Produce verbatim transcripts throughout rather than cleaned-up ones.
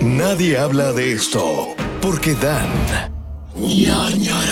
Nadie habla de esto porque dan ñañaras.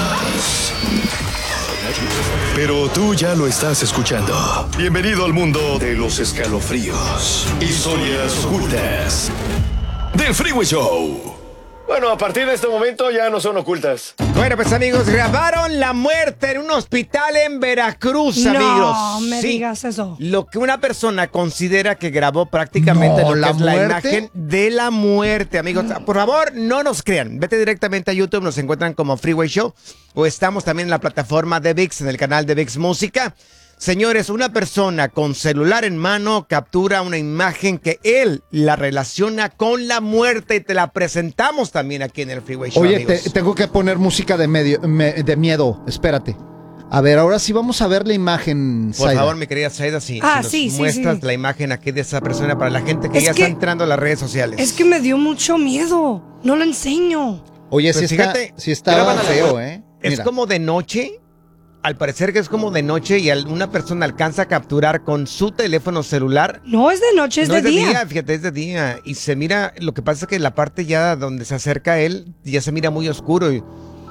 Pero tú ya lo estás escuchando. Bienvenido al mundo de los escalofríos, historias ocultas del Freeway Show. Bueno, a partir de este momento ya no son ocultas. Bueno, pues amigos, grabaron la muerte en un hospital en Veracruz, no, amigos. No me sí, digas eso. Lo que una persona considera que grabó prácticamente no, lo que la es la muerte. imagen de la muerte, amigos. Por favor, no nos crean. Vete directamente a YouTube, nos encuentran como Freeway Show. O estamos también en la plataforma de ViX, en el canal de ViX Música. Señores, una persona con celular en mano captura una imagen que él la relaciona con la muerte y te la presentamos también aquí en el Freeway Show. Oye, amigos. te, tengo que poner música de medio me- de miedo. Espérate. A ver, ahora sí vamos a ver la imagen. Por Zaida. favor, mi querida Zaida, si, Ah, si nos sí, sí, muestras sí. la imagen aquí de esa persona para la gente que Es ya que- está entrando a las redes sociales. Es que me dio mucho miedo. No lo enseño. Oye, Pues sí, fíjate, está, sí está graban a la feo, muerte. ¿eh? Es Mira. como de noche. Al parecer que es como de noche y al- una persona alcanza a capturar con su teléfono celular. No es de noche, es no de, es de día. día, fíjate, es de día. Y se mira, lo que pasa es que la parte ya donde se acerca a él, ya se mira muy oscuro. Y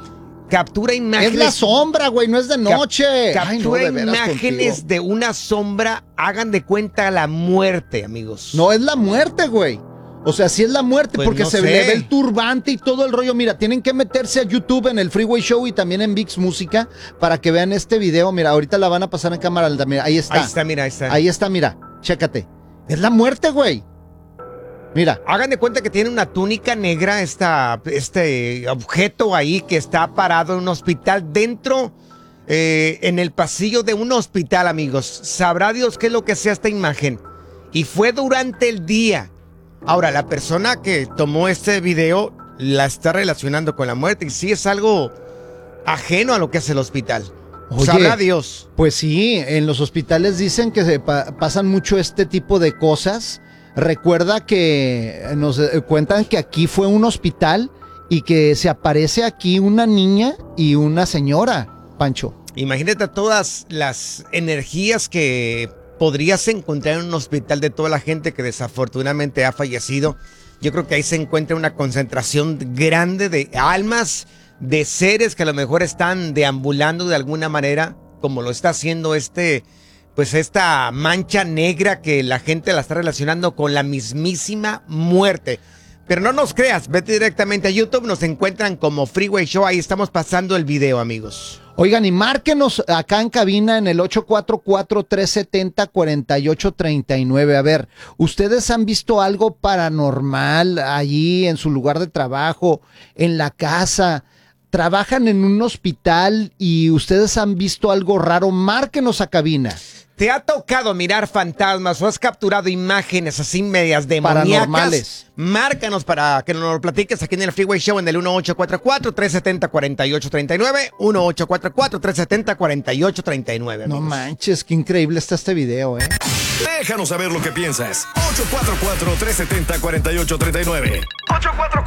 captura imágenes. Es la sombra, güey, no es de cap- noche. Ay, no, Captura de veras imágenes contigo. de una sombra. Hagan de cuenta la muerte, amigos. No es la muerte, güey. O sea, sí es la muerte, Pues porque no se sé. le ve el turbante y todo el rollo. Mira, tienen que meterse a YouTube en el Freeway Show y también en ViX Música para que vean este video. Mira, ahorita la van a pasar en cámara lenta. Mira, ahí está. Ahí está, mira, ahí está. Ahí está, mira. Chécate. Es la muerte, güey. Mira. Hagan de cuenta que tiene una túnica negra, esta, este objeto ahí que está parado en un hospital dentro, eh, en el pasillo de un hospital, amigos. Sabrá Dios qué es lo que sea esta imagen. Y fue durante el día. Ahora, la persona que tomó este video la está relacionando con la muerte y sí es algo ajeno a lo que es el hospital. Oye, Sabrá Dios. Pues sí, en los hospitales dicen que se pa- pasan mucho este tipo de cosas. Recuerda que nos eh, cuentan que aquí fue un hospital y que se aparece aquí una niña y una señora, Pancho. Imagínate todas las energías que podrías encontrar en un hospital de toda la gente que desafortunadamente ha fallecido. Yo creo que ahí se encuentra una concentración grande de almas, de seres que a lo mejor están deambulando de alguna manera, como lo está haciendo este, pues esta mancha negra que la gente la está relacionando con la mismísima muerte. Pero no nos creas, vete directamente a YouTube, nos encuentran como Freeway Show, ahí estamos pasando el video, amigos. Oigan, y márquenos acá en cabina en el ocho cuatro cuatro, tres siete cero, cuatro ocho tres nueve. A ver, ¿ustedes han visto algo paranormal allí en su lugar de trabajo, en la casa? ¿Trabajan en un hospital y ustedes han visto algo raro? Márquenos a cabina. ¿Te ha tocado mirar fantasmas o has capturado imágenes así medias demoníacas? Paranormales. Márcanos para que nos lo platiques aquí en el Freeway Show en el uno ocho cuatro cuatro, tres siete cero, cuatro ocho tres nueve, uno ocho cuatro cuatro, tres siete cero, cuatro ocho tres nueve. No manches, qué increíble está este video, ¿eh? Déjanos saber lo que piensas. ocho cuatro cuatro, tres siete cero, cuatro ocho tres nueve.